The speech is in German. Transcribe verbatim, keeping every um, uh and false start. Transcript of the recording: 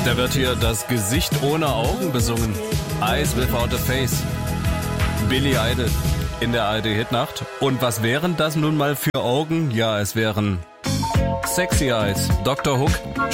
Da wird hier das Gesicht ohne Augen besungen. Eyes Without a Face. Billy Idol in der A R D-Hitnacht. Und was wären das nun mal für Augen? Ja, es wären Sexy Eyes. Doktor Hook